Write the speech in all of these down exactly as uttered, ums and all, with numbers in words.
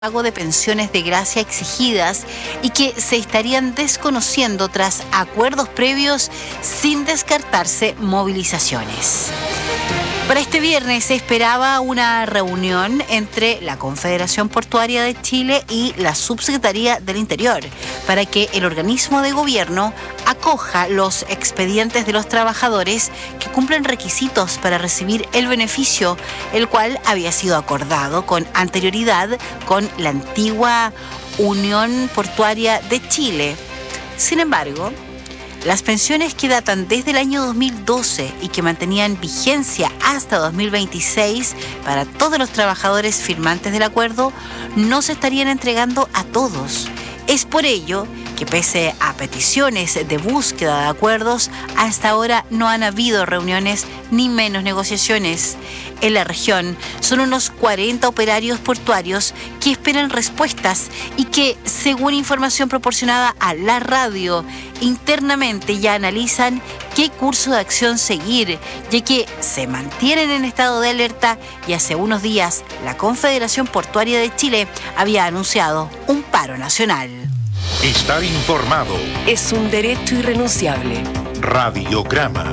pago de pensiones de gracia exigidas y que se estarían desconociendo tras acuerdos previos sin descartarse movilizaciones. Para este viernes se esperaba una reunión entre la Confederación Portuaria de Chile y la Subsecretaría del Interior para que el organismo de gobierno acoja los expedientes de los trabajadores que cumplen requisitos para recibir el beneficio, el cual había sido acordado con anterioridad con la antigua Unión Portuaria de Chile. Sin embargo, las pensiones que datan desde el año dos mil doce y que mantenían vigencia hasta dos mil veintiséis para todos los trabajadores firmantes del acuerdo no se estarían entregando a todos. Es por ello que pese a peticiones de búsqueda de acuerdos, hasta ahora no han habido reuniones ni menos negociaciones. En la región son unos cuarenta operarios portuarios que esperan respuestas y que, según información proporcionada a la radio, internamente ya analizan qué curso de acción seguir, ya que se mantienen en estado de alerta y hace unos días la Confederación Portuaria de Chile había anunciado un paro nacional. Estar informado es un derecho irrenunciable. Radiograma.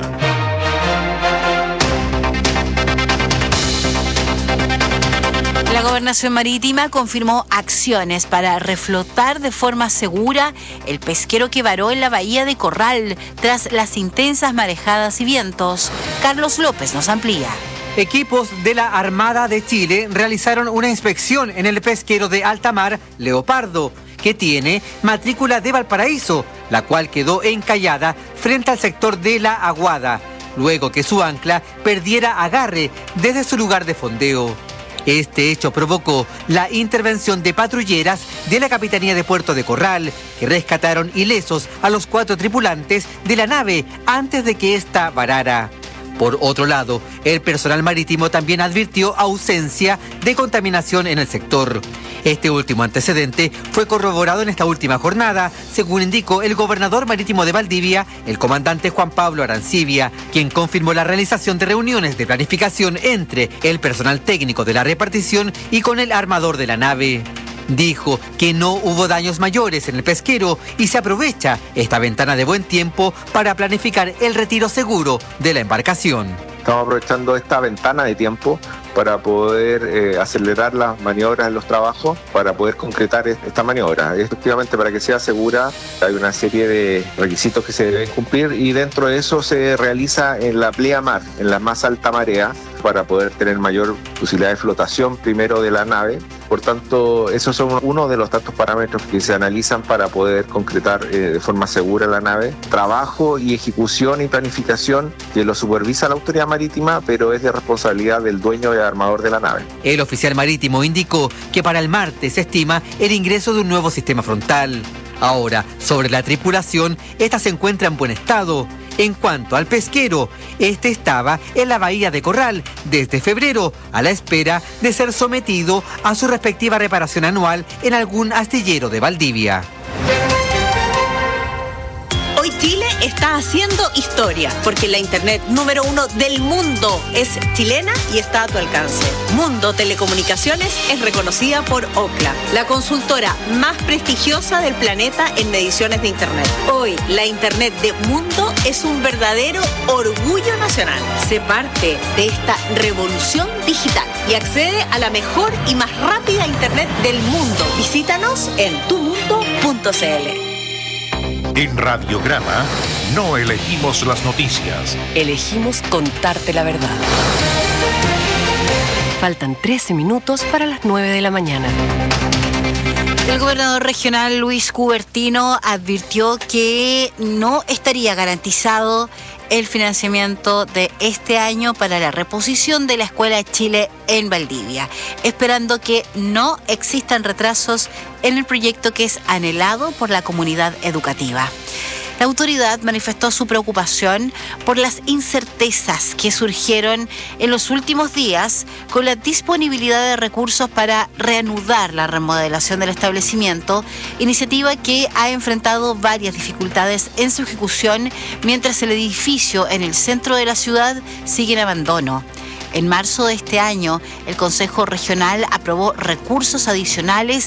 La Gobernación Marítima confirmó acciones para reflotar de forma segura el pesquero que varó en la bahía de Corral tras las intensas marejadas y vientos. Carlos López nos amplía. Equipos de la Armada de Chile realizaron una inspección en el pesquero de alta mar Leopardo, que tiene matrícula de Valparaíso, la cual quedó encallada frente al sector de La Aguada, luego que su ancla perdiera agarre desde su lugar de fondeo. Este hecho provocó la intervención de patrulleras de la Capitanía de Puerto de Corral, que rescataron ilesos a los cuatro tripulantes de la nave antes de que ésta varara. Por otro lado, el personal marítimo también advirtió ausencia de contaminación en el sector. Este último antecedente fue corroborado en esta última jornada, según indicó el gobernador marítimo de Valdivia, el comandante Juan Pablo Arancibia, quien confirmó la realización de reuniones de planificación entre el personal técnico de la repartición y con el armador de la nave. Dijo que no hubo daños mayores en el pesquero y se aprovecha esta ventana de buen tiempo para planificar el retiro seguro de la embarcación. Estamos aprovechando esta ventana de tiempo para poder eh, acelerar las maniobras en los trabajos, para poder concretar esta maniobra. Efectivamente, para que sea segura, hay una serie de requisitos que se deben cumplir y dentro de eso se realiza en la pleamar, en la más alta marea, para poder tener mayor posibilidad de flotación primero de la nave. Por tanto, esos son uno de los tantos parámetros que se analizan para poder concretar eh, de forma segura la nave. Trabajo y ejecución y planificación que lo supervisa la autoridad marítima, pero es de responsabilidad del dueño y armador de la nave. El oficial marítimo indicó que para el martes se estima el ingreso de un nuevo sistema frontal. Ahora, sobre la tripulación, esta se encuentra en buen estado. En cuanto al pesquero, este estaba en la bahía de Corral desde febrero, a la espera de ser sometido a su respectiva reparación anual en algún astillero de Valdivia. Hoy Chile está haciendo historia, porque la internet número uno del mundo es chilena y está a tu alcance. Mundo Telecomunicaciones es reconocida por Ookla, la consultora más prestigiosa del planeta en mediciones de internet. Hoy, la internet de Mundo es un verdadero orgullo nacional. Sé parte de esta revolución digital y accede a la mejor y más rápida internet del mundo. Visítanos en tu mundo punto c l. En Radiograma no elegimos las noticias. Elegimos contarte la verdad. Faltan trece minutos para las nueve de la mañana. El gobernador regional Luis Cubertino advirtió que no estaría garantizado el financiamiento de este año para la reposición de la Escuela Chile en Valdivia, esperando que no existan retrasos en el proyecto que es anhelado por la comunidad educativa. La autoridad manifestó su preocupación por las incertezas que surgieron en los últimos días con la disponibilidad de recursos para reanudar la remodelación del establecimiento, iniciativa que ha enfrentado varias dificultades en su ejecución mientras el edificio en el centro de la ciudad sigue en abandono. En marzo de este año, el Consejo Regional aprobó recursos adicionales